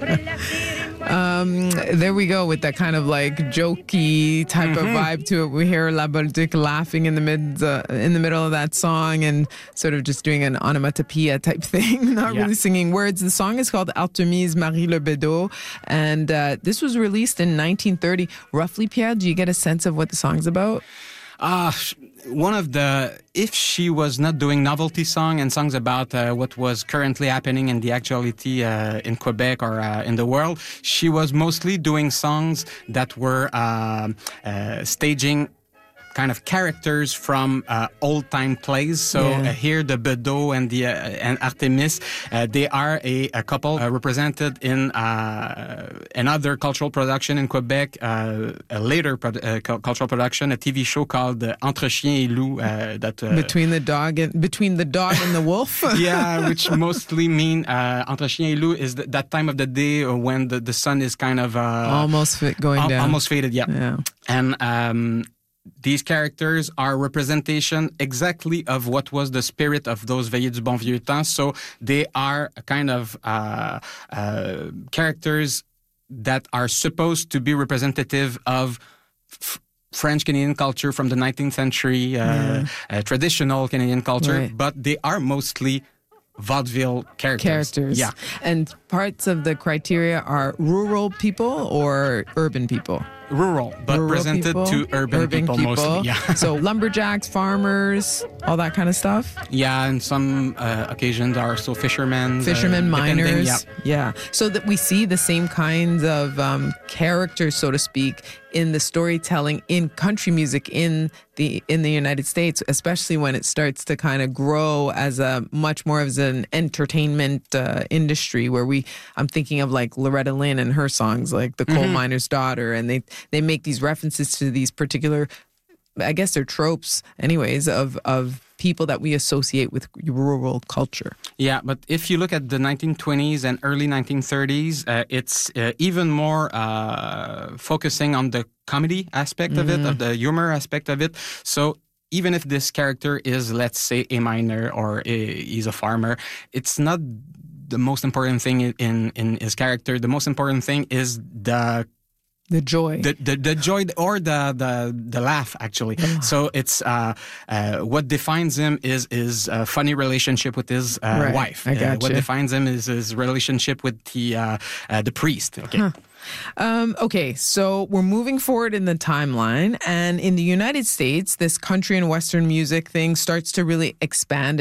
There we go with that kind of like jokey type of vibe to it. We hear La Bolduc laughing in the middle of that song and sort of just doing an onomatopoeia type thing, not really singing words. The song is called Artemise Marie Le Bedeau, and this was released in 1930. Roughly, Pierre, do you get a sense of what the song's about? If she was not doing novelty song and songs about what was currently happening in the actuality in Quebec or in the world, she was mostly doing songs that were staging kind of characters from old-time plays. So here the Bedeau and the and Artemis, they are a couple represented in another cultural production in Quebec, a later cultural production, a TV show called Entre Chien et Loup. Between the dog and the wolf. Yeah, which mostly mean Entre Chien et Loup is that time of the day when the sun is kind of almost going down, almost faded. Yeah. And these characters are representation exactly of what was the spirit of those Veillées du Bon Vieux Temps. So they are kind of characters that are supposed to be representative of French Canadian culture from the 19th century, traditional Canadian culture, but they are mostly vaudeville characters. Yeah. And parts of the criteria are rural people or urban people? Rural, but presented to urban people mostly. Yeah. So lumberjacks, farmers, all that kind of stuff? Yeah, and some occasions are also fishermen. Miners. Yeah. So that we see the same kinds of characters, so to speak, in the storytelling in country music in the United States, especially when it starts to kind of grow as a much more as an entertainment industry where I'm thinking of like Loretta Lynn and her songs like The Coal Miner's Daughter, and they make these references to these particular, I guess they're tropes anyways, of people that we associate with rural culture. Yeah, but if you look at the 1920s and early 1930s, it's even more focusing on the comedy aspect of it, of the humor aspect of it. So even if this character is, let's say, a miner or he's a farmer, it's not the most important thing in his character. The most important thing is the joy, the joy, or the laugh. Actually, so it's what defines him is his funny relationship with his wife. What defines him is his relationship with the priest. Okay. Okay, so we're moving forward in the timeline, and in the United States, this country and Western music thing starts to really expand